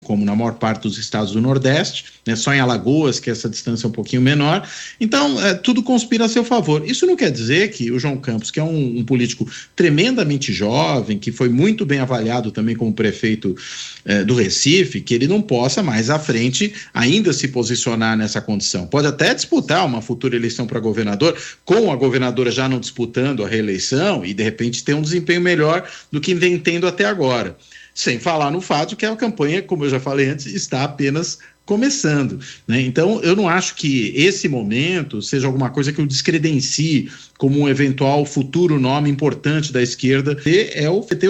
como na maior parte dos estados do Nordeste, né? Só em Alagoas que essa distância é um pouquinho menor. Então, tudo conspira a seu favor. Isso não quer dizer que o João Campos, que é um político tremendamente jovem, que foi muito bem avaliado também como prefeito do Recife, que ele não possa mais à frente ainda se posicionar nessa condição. Pode até disputar uma futura eleição para governador, com a governadora já não disputando a reeleição e de repente ter um desempenho melhor do que vem tendo até agora. Sem falar no fato que a campanha, como eu já falei antes, está apenas começando, né? Então eu não acho que esse momento seja alguma coisa que eu descredencie como um eventual futuro nome importante da esquerda, que é o PT